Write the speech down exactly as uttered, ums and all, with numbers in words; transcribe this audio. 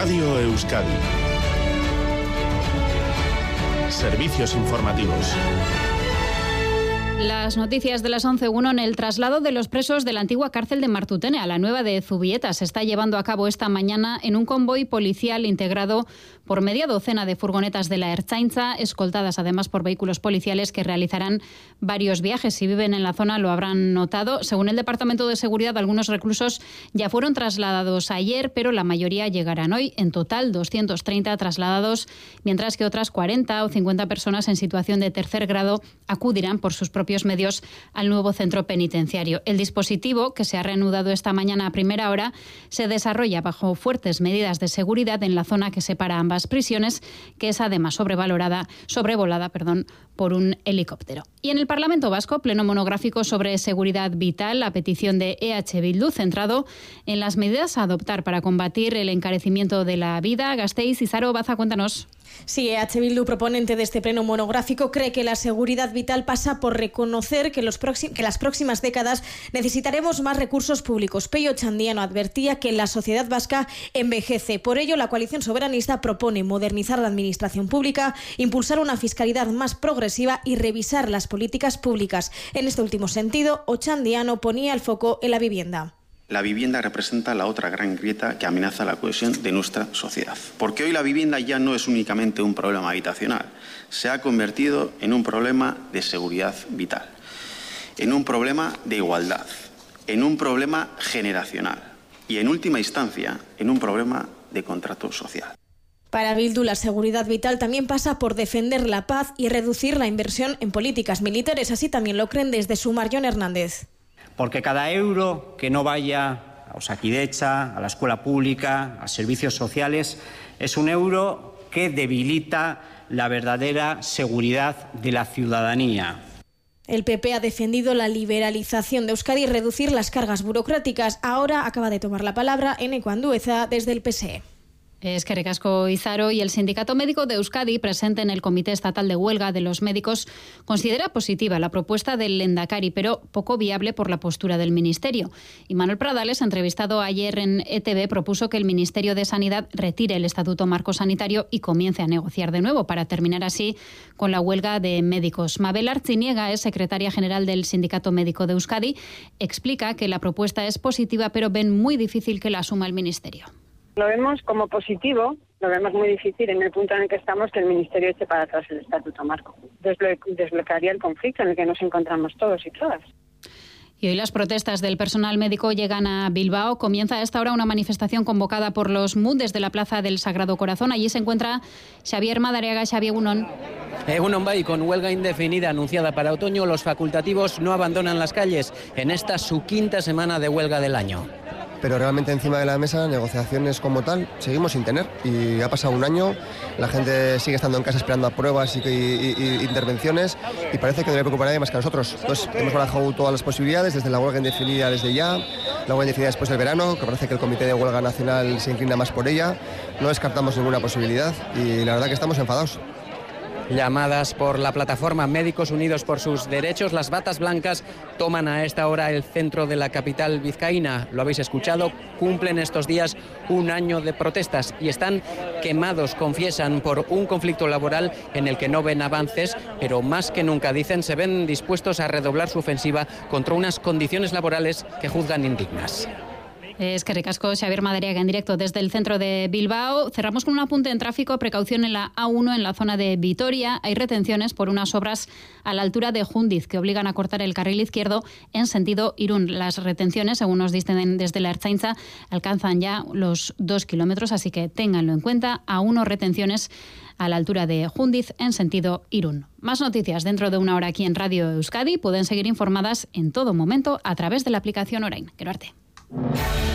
Radio Euskadi. Servicios informativos. Las noticias de las once uno. En el traslado de los presos de la antigua cárcel de Martutene a la nueva de Zubieta se está llevando a cabo esta mañana en un convoy policial integrado por media docena de furgonetas de la Ertzaintza, escoltadas además por vehículos policiales que realizarán varios viajes. Si viven en la zona lo habrán notado. Según el Departamento de Seguridad, algunos reclusos ya fueron trasladados ayer, pero la mayoría llegarán hoy. En total, doscientos treinta trasladados, mientras que otras cuarenta o cincuenta personas en situación de tercer grado acudirán por sus propios medios al nuevo centro penitenciario. El dispositivo, que se ha reanudado esta mañana a primera hora, se desarrolla bajo fuertes medidas de seguridad en la zona que separa ambas prisiones, que es además sobrevalorada, sobrevolada perdón, por un helicóptero. Y en el Parlamento Vasco, pleno monográfico sobre seguridad vital, a petición de E H Bildu, centrado en las medidas a adoptar para combatir el encarecimiento de la vida. Gasteiz, Izaro Baza, cuéntanos. Sí, E H Bildu, proponente de este pleno monográfico, cree que la seguridad vital pasa por reconocer que, los próxim- que las próximas décadas necesitaremos más recursos públicos. Peio Chandiano advertía que la sociedad vasca envejece. Por ello, la coalición soberanista propone modernizar la administración pública, impulsar una fiscalidad más progresiva y revisar las políticas públicas. En este último sentido, Ochandiano ponía el foco en la vivienda. La vivienda representa la otra gran grieta que amenaza la cohesión de nuestra sociedad. Porque hoy la vivienda ya no es únicamente un problema habitacional, se ha convertido en un problema de seguridad vital, en un problema de igualdad, en un problema generacional y, en última instancia, en un problema de contrato social. Para Bildu, la seguridad vital también pasa por defender la paz y reducir la inversión en políticas militares. Así también lo creen desde Sumar. Jon Hernández. Porque cada euro que no vaya a Osakidetza, a la escuela pública, a servicios sociales, es un euro que debilita la verdadera seguridad de la ciudadanía. El P P ha defendido la liberalización de Euskadi y reducir las cargas burocráticas. Ahora acaba de tomar la palabra Eneko Andueza desde el P S E. Eskerrik asko, Izaro. Y el Sindicato Médico de Euskadi, presente en el Comité Estatal de Huelga de los Médicos, considera positiva la propuesta del Lehendakari, pero poco viable por la postura del Ministerio. Y Manuel Pradales, entrevistado ayer en E T V, propuso que el Ministerio de Sanidad retire el Estatuto Marco Sanitario y comience a negociar de nuevo para terminar así con la huelga de médicos. Mabel Artziniega es secretaria general del Sindicato Médico de Euskadi. Explica que la propuesta es positiva, pero ven muy difícil que la asuma el Ministerio. Lo vemos como positivo, lo vemos muy difícil en el punto en el que estamos que el Ministerio eche para atrás el Estatuto Marco. Desblo- desbloquearía el conflicto en el que nos encontramos todos y todas. Y hoy las protestas del personal médico llegan a Bilbao. Comienza a esta hora una manifestación convocada por los M U D desde la Plaza del Sagrado Corazón. Allí se encuentra Xavier Madariaga. Xavier, Egunon. Egunon Bai, con huelga indefinida anunciada para otoño, los facultativos no abandonan las calles en esta su quinta semana de huelga del año. Pero realmente encima de la mesa, negociaciones como tal, seguimos sin tener. Y ha pasado un año, la gente sigue estando en casa esperando a pruebas y, y, y intervenciones, y parece que no le preocupa a nadie más que a nosotros. Entonces hemos barajado todas las posibilidades, desde la huelga indefinida desde ya, la huelga indefinida después del verano, que parece que el Comité de Huelga Nacional se inclina más por ella. No descartamos ninguna posibilidad y la verdad que estamos enfadados. Llamadas por la plataforma Médicos Unidos por sus Derechos, las batas blancas toman a esta hora el centro de la capital vizcaína. Lo habéis escuchado, cumplen estos días un año de protestas y están quemados, confiesan, por un conflicto laboral en el que no ven avances, pero más que nunca, dicen, se ven dispuestos a redoblar su ofensiva contra unas condiciones laborales que juzgan indignas. Es que ricasco, Xavier Madariaga, en directo desde el centro de Bilbao. Cerramos con un apunte en tráfico, precaución en la A uno en la zona de Vitoria. Hay retenciones por unas obras a la altura de Jundiz que obligan a cortar el carril izquierdo en sentido Irún. Las retenciones, según nos dicen desde la Ertzaintza, alcanzan ya los dos kilómetros, así que ténganlo en cuenta. A uno retenciones a la altura de Jundiz en sentido Irún. Más noticias dentro de una hora aquí en Radio Euskadi. Pueden seguir informadas en todo momento a través de la aplicación Orain. Quero arte.